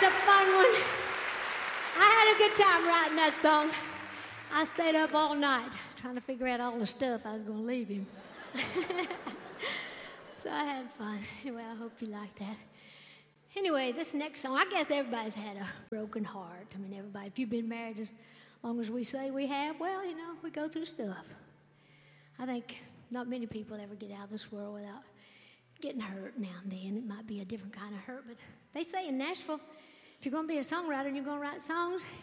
a fun one. I had a good time writing that song. I stayed up all night trying to figure out all the stuff I was going to leave him. So I had fun. Anyway, I hope you like that. Anyway, this next song, I guess everybody's had a broken heart. I mean, everybody, if you've been married as long as we say we have, well, you know, we go through stuff. I think not many people ever get out of this world without getting hurt now and then. It might be a different kind of hurt, but they say in Nashville, if you're going to be a songwriter and you're going to write songs,